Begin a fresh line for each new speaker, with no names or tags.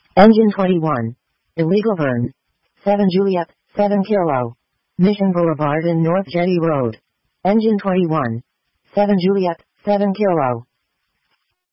Engine 21. Illegal burn. 7 Juliet, 7 Kilo. Mission Boulevard and North Jetty Road. Engine 21. 7 Juliet, 7 Kilo.